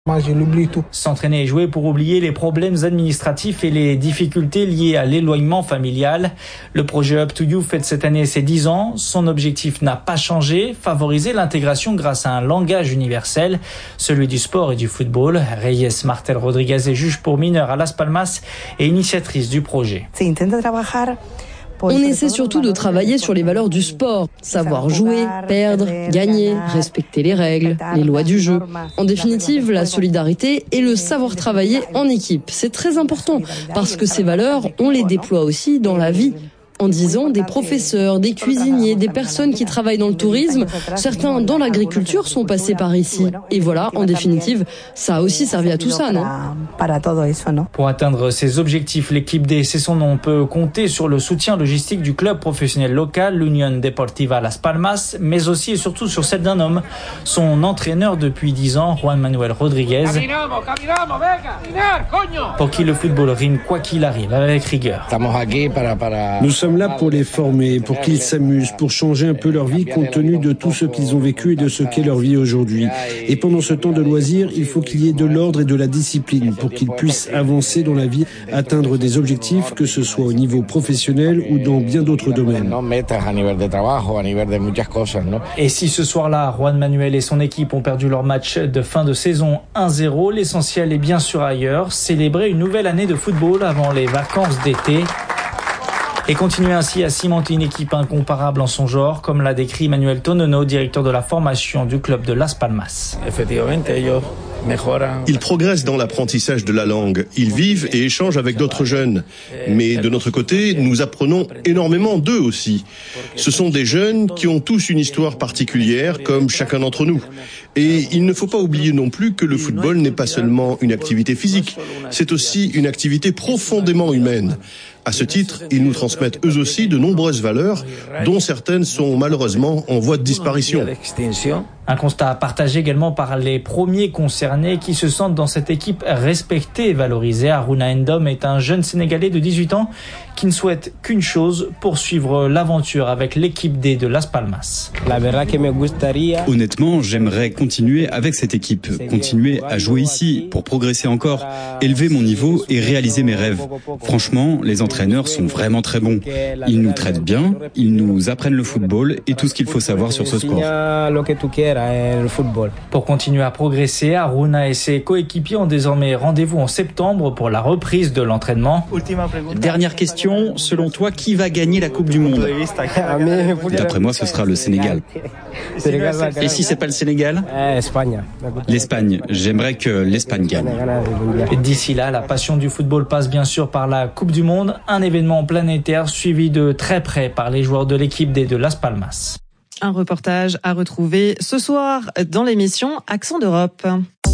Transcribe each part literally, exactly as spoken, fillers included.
S'entraîner et jouer pour oublier les problèmes administratifs et les difficultés liées à l'éloignement familial. Le projet Up to You fête cette année ses dix ans. Son objectif n'a pas changé, favoriser l'intégration grâce à un langage universel, celui du sport et du football. Reyes Martel Rodriguez est juge pour mineurs à Las Palmas et initiatrice du projet. On essaie surtout de travailler sur les valeurs du sport, savoir jouer, perdre, gagner, respecter les règles, les lois du jeu. En définitive, la solidarité et le savoir travailler en équipe. C'est très important parce que ces valeurs, on les déploie aussi dans la vie. En disant des professeurs, des cuisiniers, des personnes qui travaillent dans le tourisme, certains dans l'agriculture sont passés par ici. Et voilà, en définitive, ça a aussi servi à tout ça, non ? Pour atteindre ses objectifs, l'équipe D, c'est son nom, peut compter sur le soutien logistique du club professionnel local, l'Unión Deportiva Las Palmas, mais aussi et surtout sur celle d'un homme, son entraîneur depuis dix ans, Juan Manuel Rodriguez, pour qui le football rime quoi qu'il arrive, avec rigueur. Nous sommes là pour les former, pour qu'ils s'amusent, pour changer un peu leur vie compte tenu de tout ce qu'ils ont vécu et de ce qu'est leur vie aujourd'hui. Et pendant ce temps de loisir, il faut qu'il y ait de l'ordre et de la discipline pour qu'ils puissent avancer dans la vie, atteindre des objectifs, que ce soit au niveau professionnel ou dans bien d'autres domaines. Et si ce soir-là, Juan Manuel et son équipe ont perdu leur match de fin de saison un zéro, l'essentiel est bien sûr ailleurs, célébrer une nouvelle année de football avant les vacances d'été. Et continuer ainsi à cimenter une équipe incomparable en son genre, comme l'a décrit Manuel Tonono, directeur de la formation du club de Las Palmas. Ils progressent dans l'apprentissage de la langue. Ils vivent et échangent avec d'autres jeunes. Mais de notre côté, nous apprenons énormément d'eux aussi. Ce sont des jeunes qui ont tous une histoire particulière, comme chacun d'entre nous. Et il ne faut pas oublier non plus que le football n'est pas seulement une activité physique, c'est aussi une activité profondément humaine. À ce titre, ils nous transmettent eux aussi de nombreuses valeurs, dont certaines sont malheureusement en voie de disparition. Un constat partagé également par les premiers concernés qui se sentent dans cette équipe respectée et valorisée. Aruna Ndom est un jeune Sénégalais de dix-huit ans qui ne souhaite qu'une chose, poursuivre l'aventure avec l'équipe D de Las Palmas. Honnêtement, j'aimerais continuer avec cette équipe, continuer à jouer ici pour progresser encore, élever mon niveau et réaliser mes rêves. Franchement, les entraîneurs sont vraiment très bons. Ils nous traitent bien, ils nous apprennent le football et tout ce qu'il faut savoir sur ce sport. Pour continuer à progresser, Aruna et ses coéquipiers ont désormais rendez-vous en septembre pour la reprise de l'entraînement. Dernière question, selon toi, qui va gagner la Coupe du Monde ? D'après moi, ce sera le Sénégal. Et si c'est pas le Sénégal ? L'Espagne. J'aimerais que l'Espagne gagne. D'ici là, la passion du football passe bien sûr par la Coupe du Monde, un événement planétaire suivi de très près par les joueurs de l'équipe D de Las Palmas. Un reportage à retrouver ce soir dans l'émission Accent d'Europe.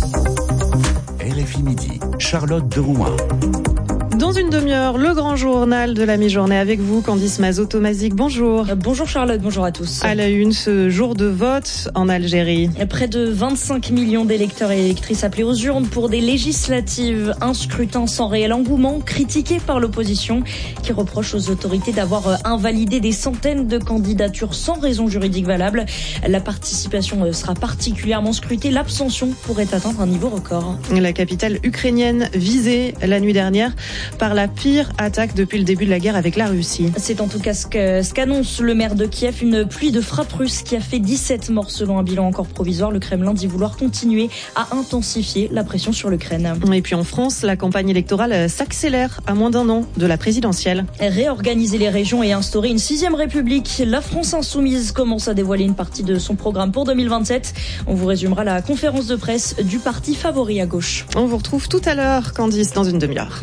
R F I Midi, Charlotte Derouin. Dans une demi-heure, le grand journal de la mi-journée avec vous, Candice Mazo-Tomazic. Bonjour. Bonjour Charlotte, bonjour à tous. À la une, ce jour de vote en Algérie. Près de vingt-cinq millions d'électeurs et électrices appelés aux urnes pour des législatives. Un scrutin sans réel engouement, critiqué par l'opposition, qui reproche aux autorités d'avoir invalidé des centaines de candidatures sans raison juridique valable. La participation sera particulièrement scrutée. L'abstention pourrait atteindre un niveau record. La capitale ukrainienne visée la nuit dernière par la pire attaque depuis le début de la guerre avec la Russie. C'est en tout cas ce, que, ce qu'annonce le maire de Kiev, une pluie de frappes russes qui a fait dix-sept morts selon un bilan encore provisoire. Le Kremlin dit vouloir continuer à intensifier la pression sur l'Ukraine. Et puis en France, la campagne électorale s'accélère à moins d'un an de la présidentielle. Réorganiser les régions et instaurer une sixième république. La France insoumise commence à dévoiler une partie de son programme pour deux mille vingt-sept. On vous résumera la conférence de presse du parti favori à gauche. On vous retrouve tout à l'heure, Candice, dans une demi-heure.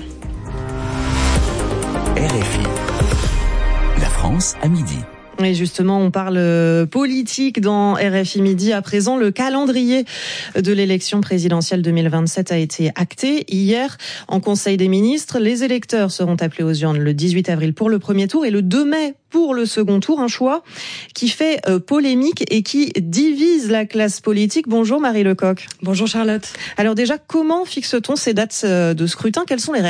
R F I, la France à midi. Et justement, on parle politique dans R F I Midi. À présent, le calendrier de l'élection présidentielle deux mille vingt-sept a été acté hier en Conseil des ministres. Les électeurs seront appelés aux urnes le dix-huit avril pour le premier tour et le deux mai pour le second tour. Un choix qui fait polémique et qui divise la classe politique. Bonjour Marie Lecoq. Bonjour Charlotte. Alors déjà, comment fixe-t-on ces dates de scrutin ? Quelles sont les règles ?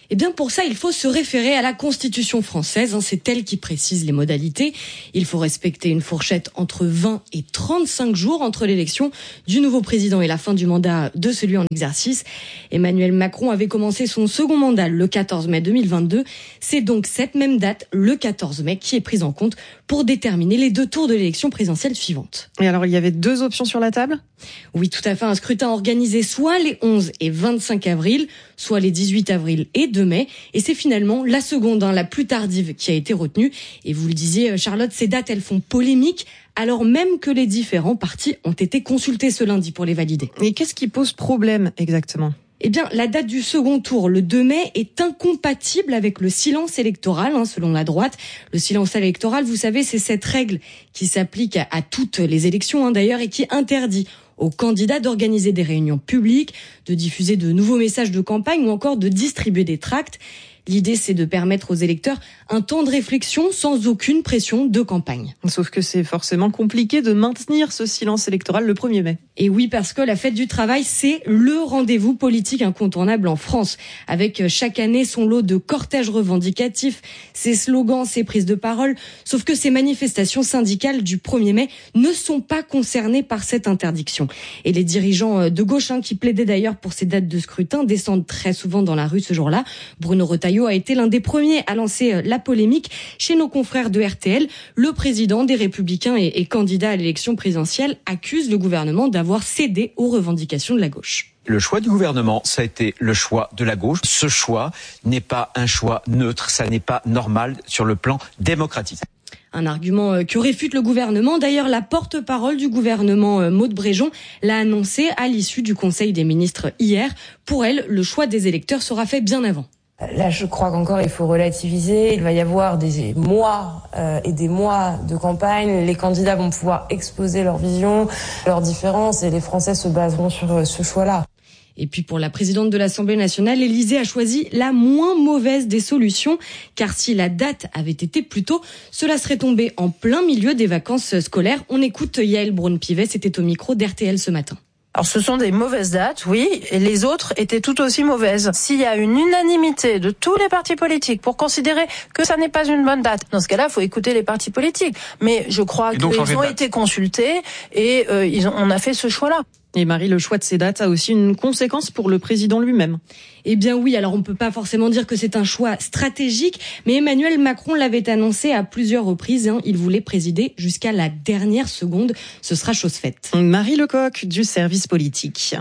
Eh bien, pour ça, il faut se référer à la Constitution française. Hein, c'est elle qui précise les modalités. Il faut respecter une fourchette entre vingt et trente-cinq jours entre l'élection du nouveau président et la fin du mandat de celui en exercice. Emmanuel Macron avait commencé son second mandat le quatorze mai deux mille vingt-deux. C'est donc cette même date, le quatorze mai, qui est prise en compte pour déterminer les deux tours de l'élection présidentielle suivante. Et alors, il y avait deux options sur la table ? Oui, tout à fait. Un scrutin organisé soit les onze et vingt-cinq avril, soit les dix-huit avril et deux mai. Et c'est finalement la seconde, hein, la plus tardive, qui a été retenue. Et vous le disiez, Charlotte, ces dates, elles font polémique, alors même que les différents partis ont été consultés ce lundi pour les valider. Et qu'est-ce qui pose problème exactement ? Eh bien, la date du second tour, le deux mai, est incompatible avec le silence électoral, hein, selon la droite. Le silence électoral, vous savez, c'est cette règle qui s'applique à, à toutes les élections, hein, d'ailleurs, et qui interdit aux candidats d'organiser des réunions publiques, de diffuser de nouveaux messages de campagne ou encore de distribuer des tracts. L'idée, c'est de permettre aux électeurs un temps de réflexion sans aucune pression de campagne. Sauf que c'est forcément compliqué de maintenir ce silence électoral le premier mai. Et oui, parce que la fête du travail, c'est le rendez-vous politique incontournable en France. Avec chaque année son lot de cortèges revendicatifs, ses slogans, ses prises de parole. Sauf que ces manifestations syndicales du premier mai ne sont pas concernées par cette interdiction. Et les dirigeants de gauche, hein, qui plaidaient d'ailleurs pour ces dates de scrutin, descendent très souvent dans la rue ce jour-là. Bruno Retailleau a été l'un des premiers à lancer la polémique chez nos confrères de R T L. Le président des Républicains et, et candidat à l'élection présidentielle accuse le gouvernement d'avoir cédé aux revendications de la gauche. Le choix du gouvernement, ça a été le choix de la gauche. Ce choix n'est pas un choix neutre, ça n'est pas normal sur le plan démocratique. Un argument que réfute le gouvernement. D'ailleurs, la porte-parole du gouvernement, Maud Bréjon, l'a annoncé à l'issue du Conseil des ministres hier. Pour elle, le choix des électeurs sera fait bien avant. Là, je crois qu'encore il faut relativiser. Il va y avoir des mois euh, et des mois de campagne. Les candidats vont pouvoir exposer leur vision, leurs différences, et les Français se baseront sur ce choix-là. Et puis pour la présidente de l'Assemblée nationale, l'Élysée a choisi la moins mauvaise des solutions, car si la date avait été plus tôt, cela serait tombé en plein milieu des vacances scolaires. On écoute Yael Braun-Pivet, c'était au micro d'R T L ce matin. Alors ce sont des mauvaises dates, oui, et les autres étaient tout aussi mauvaises. S'il y a une unanimité de tous les partis politiques pour considérer que ça n'est pas une bonne date, dans ce cas-là, il faut écouter les partis politiques. Mais je crois qu'ils ont été consultés et euh, ils ont, on a fait ce choix-là. Et Marie, le choix de ces dates a aussi une conséquence pour le président lui-même. Eh bien oui, alors on ne peut pas forcément dire que c'est un choix stratégique, mais Emmanuel Macron l'avait annoncé à plusieurs reprises. Hein, il voulait présider jusqu'à la dernière seconde. Ce sera chose faite. Marie Lecoq du service politique.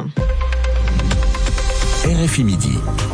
R F I Midi.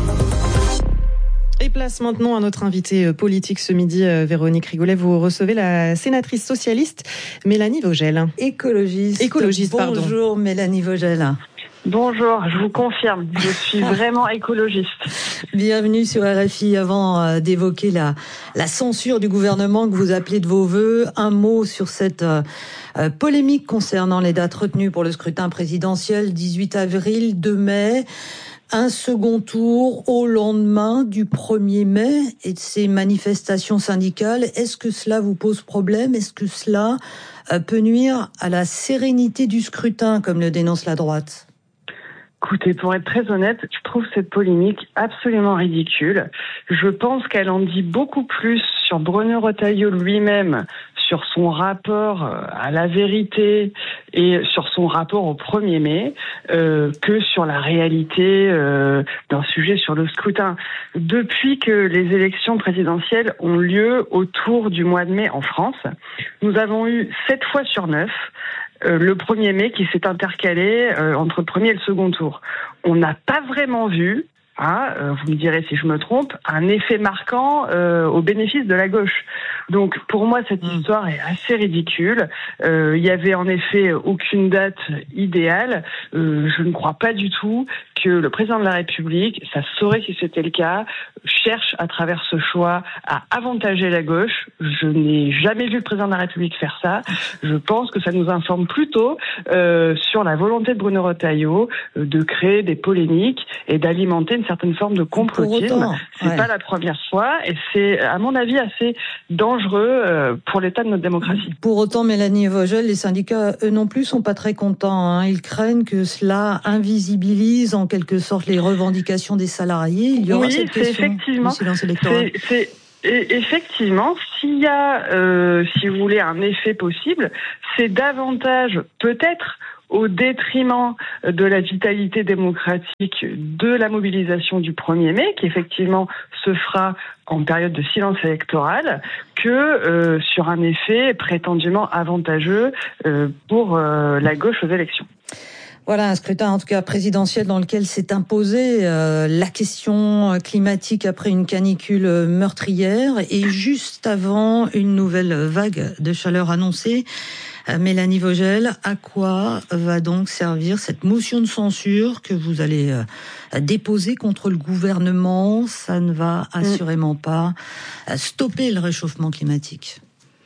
Et place maintenant à notre invité politique ce midi, Véronique Rigolet. Vous recevez la sénatrice socialiste Mélanie Vogel. Écologiste. Écologiste, pardon. Bonjour Mélanie Vogel. Bonjour, je vous confirme, je suis vraiment écologiste. Bienvenue sur R F I. Avant d'évoquer la, la censure du gouvernement que vous appelez de vos voeux, un mot sur cette euh, polémique concernant les dates retenues pour le scrutin présidentiel, dix-huit avril, deux mai. Un second tour au lendemain du premier mai et de ces manifestations syndicales. Est-ce que cela vous pose problème ? Est-ce que cela peut nuire à la sérénité du scrutin, comme le dénonce la droite ? Écoutez, pour être très honnête, je trouve cette polémique absolument ridicule. Je pense qu'elle en dit beaucoup plus sur Bruno Retailleau lui-même, sur son rapport à la vérité et sur son rapport au premier mai, euh, que sur la réalité euh, d'un sujet sur le scrutin. Depuis que les élections présidentielles ont lieu autour du mois de mai en France, nous avons eu sept fois sur neuf Euh, le premier mai qui s'est intercalé euh, entre le premier et le second tour. On n'a pas vraiment vu, hein, euh, vous me direz si je me trompe, un effet marquant euh, au bénéfice de la gauche. Donc pour moi cette mmh. histoire est assez ridicule. Euh, il y avait en effet aucune date idéale. Euh, je ne crois pas du tout que le président de la République, ça saurait si c'était le cas, cherche à travers ce choix à avantager la gauche. Je n'ai jamais vu le président de la République faire ça. Je pense que ça nous informe plutôt euh, sur la volonté de Bruno Retailleau euh, de créer des polémiques et d'alimenter une certaine forme de complotisme. Autant, c'est ouais. pas la première fois et c'est à mon avis assez dangereux euh, pour l'état de notre démocratie. Pour autant, Mélanie Vogel, les syndicats eux non plus sont pas très contents. Hein. Ils craignent que cela invisibilise en quelque sorte les revendications des salariés. Il y aura oui, cette question effectivement, du silence électoral. C'est, c'est... Et effectivement, s'il y a, euh, si vous voulez, un effet possible, c'est davantage, peut-être, au détriment de la vitalité démocratique de la mobilisation du premier mai, qui effectivement se fera en période de silence électoral, que euh, sur un effet prétendument avantageux euh, pour euh, la gauche aux élections. Voilà, un scrutin en tout cas présidentiel dans lequel s'est imposée euh, la question climatique après une canicule meurtrière et juste avant une nouvelle vague de chaleur annoncée. Euh, Mélanie Vogel, à quoi va donc servir cette motion de censure que vous allez euh, déposer contre le gouvernement ? Ça ne va assurément pas euh, stopper le réchauffement climatique.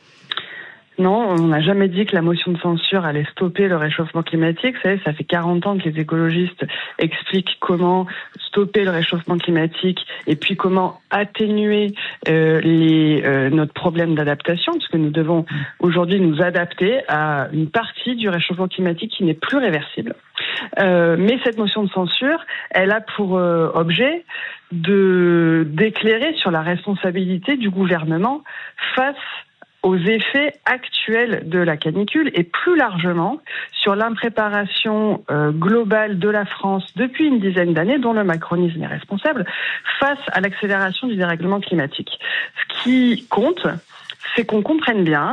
Non, on n'a jamais dit que la motion de censure allait stopper le réchauffement climatique. Vous savez, ça fait quarante ans que les écologistes expliquent comment stopper le réchauffement climatique et puis comment atténuer euh, les, euh, notre problème d'adaptation, parce que nous devons aujourd'hui nous adapter à une partie du réchauffement climatique qui n'est plus réversible. Euh, mais cette motion de censure, elle a pour euh, objet de d'éclairer sur la responsabilité du gouvernement face aux effets actuels de la canicule et plus largement sur l'impréparation euh, globale de la France depuis une dizaine d'années, dont le macronisme est responsable, face à l'accélération du dérèglement climatique. Ce qui compte, c'est qu'on comprenne bien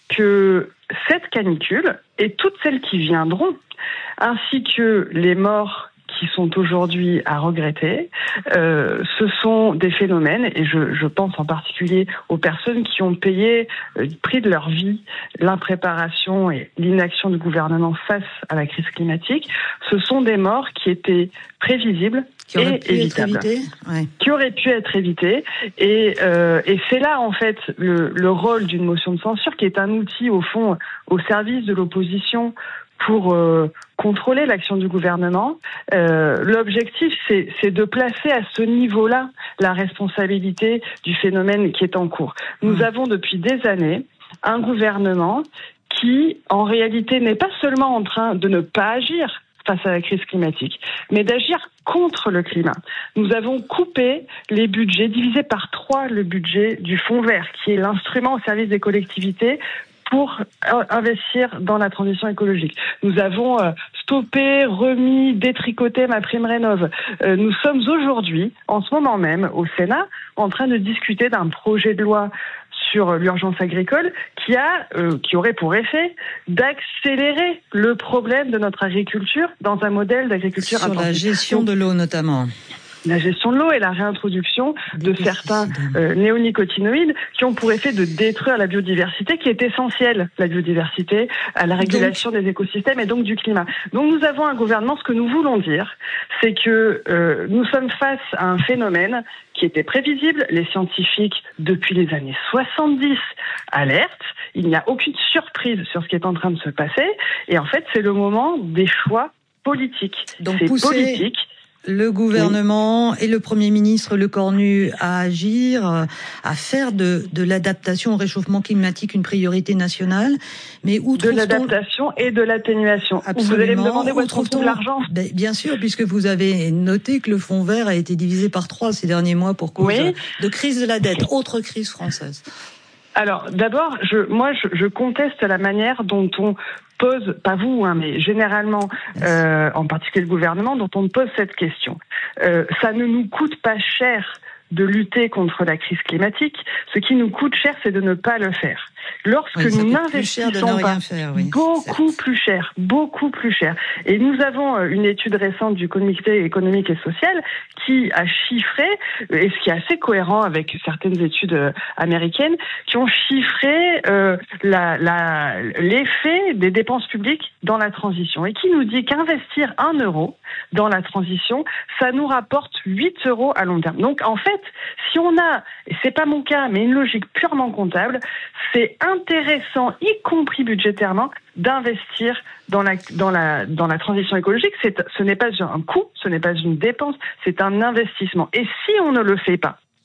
que cette canicule et toutes celles qui viendront, ainsi que les morts qui sont aujourd'hui à regretter, euh, ce sont des phénomènes, et je, je pense en particulier aux personnes qui ont payé le euh, prix de leur vie l'impréparation et l'inaction du gouvernement face à la crise climatique. Ce sont des morts qui étaient prévisibles qui et évitables, ouais. qui auraient pu être évitées. Et, euh, et c'est là en fait le, le rôle d'une motion de censure, qui est un outil au fond au service de l'opposition pour euh, contrôler l'action du gouvernement. Euh, l'objectif, c'est, c'est de placer à ce niveau-là la responsabilité du phénomène qui est en cours. Nous mmh. avons depuis des années un gouvernement qui, en réalité, n'est pas seulement en train de ne pas agir face à la crise climatique, mais d'agir contre le climat. Nous avons coupé les budgets, divisé par trois le budget du Fonds vert, qui est l'instrument au service des collectivités pour investir dans la transition écologique. Nous avons euh, stoppé, remis, détricoté ma prime rénov. Euh, nous sommes aujourd'hui, en ce moment même, au Sénat, en train de discuter d'un projet de loi sur l'urgence agricole qui a, euh, qui aurait pour effet d'accélérer le problème de notre agriculture dans un modèle d'agriculture sur la gestion de l'eau notamment. La gestion de l'eau et la réintroduction de certains euh, néonicotinoïdes qui ont pour effet de détruire la biodiversité, qui est essentielle, la biodiversité, à la régulation donc, des écosystèmes et donc du climat. Donc nous avons un gouvernement, ce que nous voulons dire, c'est que euh, nous sommes face à un phénomène qui était prévisible. Les scientifiques, depuis les années soixante-dix, alertent. Il n'y a aucune surprise sur ce qui est en train de se passer. Et en fait, c'est le moment des choix politiques. Donc c'est pousser... politique. Le gouvernement oui. et le Premier ministre Lecornu à agir, à faire de, de l'adaptation au réchauffement climatique une priorité nationale. Mais où de l'adaptation et de l'atténuation. Absolument. Vous allez me demander où, où trouve-t-on l'argent ? Bien sûr, puisque vous avez noté que le Fonds vert a été divisé par trois ces derniers mois pour cause oui. de crise de la dette, autre crise française. Alors, d'abord, je, moi, je, je conteste la manière dont on pose, pas vous, hein, mais généralement, euh, en particulier le gouvernement, dont on pose cette question. Euh, ça ne nous coûte pas cher de lutter contre la crise climatique. Ce qui nous coûte cher, c'est de ne pas le faire. Lorsque oui, nous n'investissons pas, faire, oui. beaucoup plus cher, beaucoup plus cher. Et nous avons une étude récente du Comité économique et social qui a chiffré, et ce qui est assez cohérent avec certaines études américaines, qui ont chiffré euh, la, la, l'effet des dépenses publiques dans la transition et qui nous dit qu'investir un euro dans la transition, ça nous rapporte huit euros à long terme. Donc en fait, si on a, et c'est pas mon cas, mais une logique purement comptable, c'est intéressant, y compris budgétairement, d'investir dans la dans la dans la transition écologique. C'est, ce n'est pas un coût, ce n'est pas une dépense, c'est un investissement. Et si on ne le fait pas,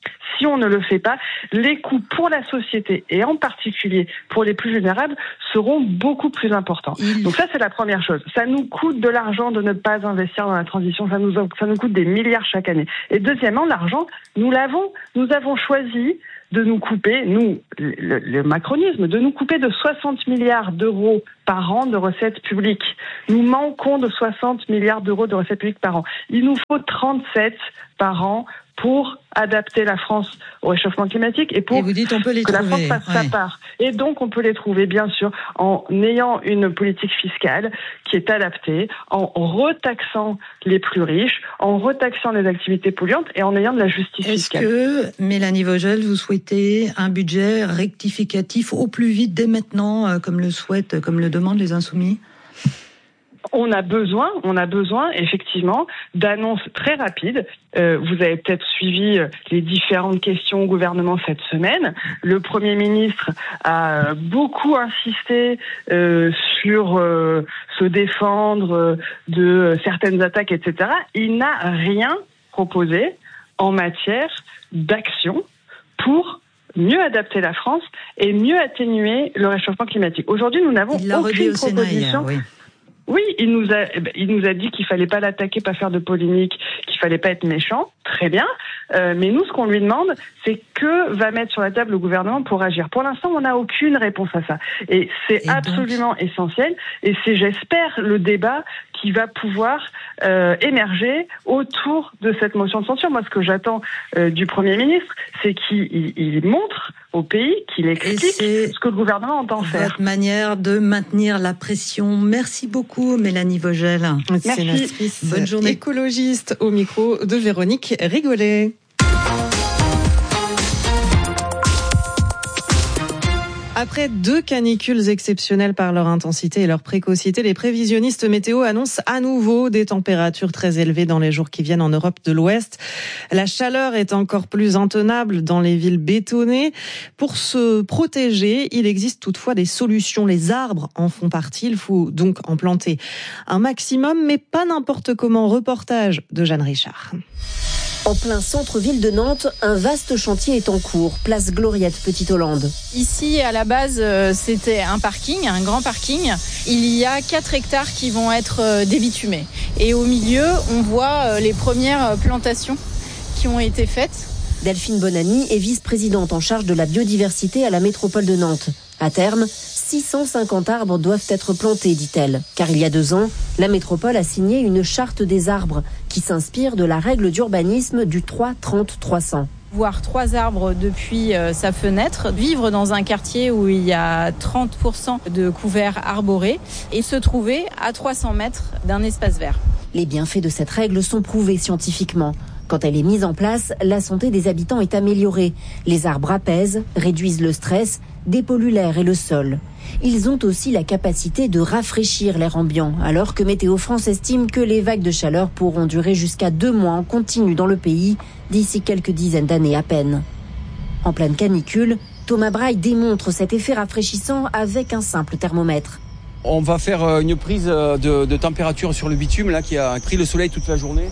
Si on ne le fait pas, les coûts pour la société et en particulier pour les plus vulnérables seront beaucoup plus importants. Donc ça, c'est la première chose. Ça nous coûte de l'argent de ne pas investir dans la transition. Ça nous, ça nous coûte des milliards chaque année. Et deuxièmement, l'argent, nous l'avons. Nous avons choisi de nous couper, nous, le, le macronisme, de nous couper de soixante milliards d'euros par an de recettes publiques. Nous manquons de soixante milliards d'euros de recettes publiques par an. Il nous faut trente-sept par an pour adapter la France au réchauffement climatique et pour et vous dites, on peut les que trouver, la France fasse ouais. sa part. Et donc, on peut les trouver, bien sûr, en ayant une politique fiscale qui est adaptée, en retaxant les plus riches, en retaxant les activités polluantes et en ayant de la justice Est-ce fiscale. Est-ce que, Mélanie Vogel, vous souhaitez un budget rectificatif au plus vite dès maintenant, comme le souhaitent, comme le demandent les Insoumis ? On a besoin, on a besoin effectivement d'annonces très rapides. Euh, vous avez peut-être suivi les différentes questions au gouvernement cette semaine. Le Premier ministre a beaucoup insisté euh, sur euh, se défendre de certaines attaques, et cetera. Il n'a rien proposé en matière d'action pour mieux adapter la France et mieux atténuer le réchauffement climatique. Aujourd'hui, nous n'avons aucune proposition. Oui. Oui, il nous a, il nous a dit qu'il fallait pas l'attaquer, pas faire de polémique, qu'il fallait pas être méchant. Très bien. Euh, mais nous, ce qu'on lui demande, c'est que va mettre sur la table le gouvernement pour agir. Pour l'instant, on n'a aucune réponse à ça. Et c'est et absolument donc... essentiel. Et c'est, j'espère, le débat qui va pouvoir euh, émerger autour de cette motion de censure. Moi, ce que j'attends euh, du Premier ministre, c'est qu'il il, il montre au pays, qu'il explique ce que le gouvernement entend faire. Votre manière de maintenir la pression. Merci beaucoup, Mélanie Vogel. Merci. Bonne journée. Écologiste au micro de Véronique Rigolet. Après deux canicules exceptionnelles par leur intensité et leur précocité, les prévisionnistes météo annoncent à nouveau des températures très élevées dans les jours qui viennent en Europe de l'Ouest. La chaleur est encore plus intenable dans les villes bétonnées. Pour se protéger, il existe toutefois des solutions. Les arbres en font partie. Il faut donc en planter un maximum, mais pas n'importe comment. Reportage de Jeanne Richard. En plein centre-ville de Nantes, un vaste chantier est en cours, place Gloriette Petite-Hollande. Ici, à la base, c'était un parking, un grand parking. Il y a quatre hectares qui vont être débitumés. Et au milieu, on voit les premières plantations qui ont été faites. Delphine Bonani est vice-présidente en charge de la biodiversité à la métropole de Nantes. À terme, six cent cinquante arbres doivent être plantés, dit-elle. Car il y a deux ans, la métropole a signé une charte des arbres qui s'inspire de la règle d'urbanisme du trois trente trois cents. Voir trois arbres depuis euh, sa fenêtre, vivre dans un quartier où il y a trente pour cent de couverts arborés et se trouver à trois cents mètres d'un espace vert. Les bienfaits de cette règle sont prouvés scientifiquement. Quand elle est mise en place, la santé des habitants est améliorée. Les arbres apaisent, réduisent le stress, dépolluent l'air et le sol. Ils ont aussi la capacité de rafraîchir l'air ambiant, alors que Météo France estime que les vagues de chaleur pourront durer jusqu'à deux mois en continu dans le pays, d'ici quelques dizaines d'années à peine. En pleine canicule, Thomas Braille démontre cet effet rafraîchissant avec un simple thermomètre. On va faire une prise de, de température sur le bitume là, qui a pris le soleil toute la journée.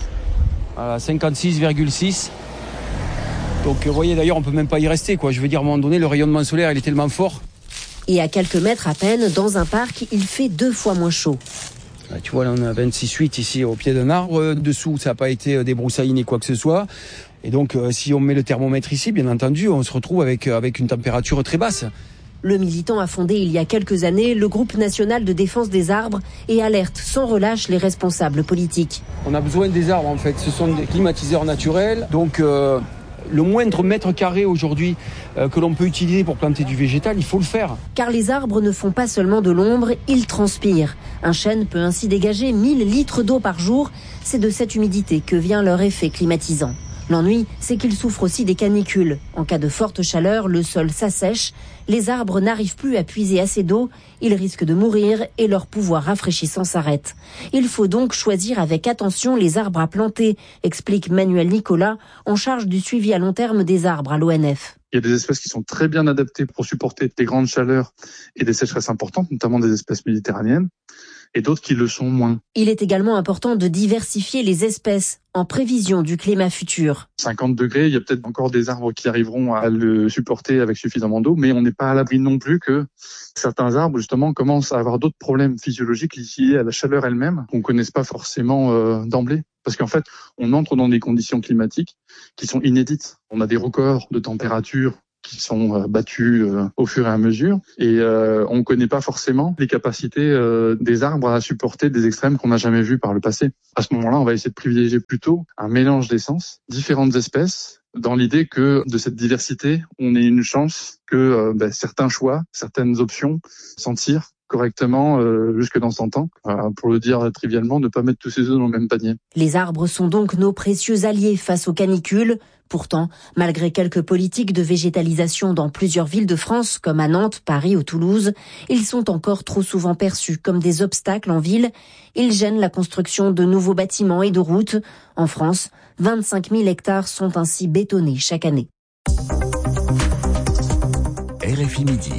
À cinquante-six virgule six. Donc vous voyez d'ailleurs on peut même pas y rester quoi. Je veux dire à un moment donné le rayonnement solaire il est tellement fort. Et à quelques mètres à peine, dans un parc, il fait deux fois moins chaud. Ah, tu vois là on a vingt-six virgule huit ici au pied d'un arbre. Dessous ça n'a pas été débroussaillé ni quoi que ce soit. Et donc euh, si on met le thermomètre ici, bien entendu, on se retrouve avec, avec une température très basse. Le militant a fondé il y a quelques années le groupe national de défense des arbres et alerte sans relâche les responsables politiques. On a besoin des arbres en fait, ce sont des climatiseurs naturels. Donc euh, le moindre mètre carré aujourd'hui euh, que l'on peut utiliser pour planter du végétal, il faut le faire. Car les arbres ne font pas seulement de l'ombre, ils transpirent. Un chêne peut ainsi dégager mille litres d'eau par jour. C'est de cette humidité que vient leur effet climatisant. L'ennui, c'est qu'ils souffrent aussi des canicules. En cas de forte chaleur, le sol s'assèche, les arbres n'arrivent plus à puiser assez d'eau, ils risquent de mourir et leur pouvoir rafraîchissant s'arrête. Il faut donc choisir avec attention les arbres à planter, explique Manuel Nicolas, en charge du suivi à long terme des arbres à l'O N F. Il y a des espèces qui sont très bien adaptées pour supporter des grandes chaleurs et des sécheresses importantes, notamment des espèces méditerranéennes, et d'autres qui le sont moins. Il est également important de diversifier les espèces. en prévision du climat futur. cinquante degrés, il y a peut-être encore des arbres qui arriveront à le supporter avec suffisamment d'eau, mais on n'est pas à l'abri non plus que certains arbres, justement, commencent à avoir d'autres problèmes physiologiques liés à la chaleur elle-même qu'on ne connaisse pas forcément euh, d'emblée. Parce qu'en fait, on entre dans des conditions climatiques qui sont inédites. On a des records de température qui sont battus euh, au fur et à mesure. Et euh, on ne connaît pas forcément les capacités euh, des arbres à supporter des extrêmes qu'on n'a jamais vus par le passé. À ce moment-là, on va essayer de privilégier plutôt un mélange d'essences, différentes espèces, dans l'idée que de cette diversité, on ait une chance que euh, ben, certains choix, certaines options s'en tirent correctement euh, jusque dans cent ans. Euh, pour le dire trivialement, ne pas mettre tous ses œufs dans le même panier. Les arbres sont donc nos précieux alliés face aux canicules. Pourtant, malgré quelques politiques de végétalisation dans plusieurs villes de France, comme à Nantes, Paris ou Toulouse, ils sont encore trop souvent perçus comme des obstacles en ville. Ils gênent la construction de nouveaux bâtiments et de routes. En France, vingt-cinq mille hectares sont ainsi bétonnés chaque année. R F I Midi.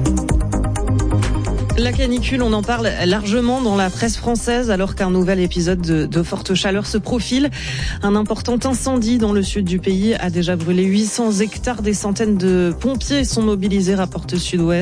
La canicule, on en parle largement dans la presse française alors qu'un nouvel épisode de, de forte chaleur se profile. Un important incendie dans le sud du pays a déjà brûlé huit cents hectares. Des centaines de pompiers sont mobilisés, rapporte Sud-Ouest.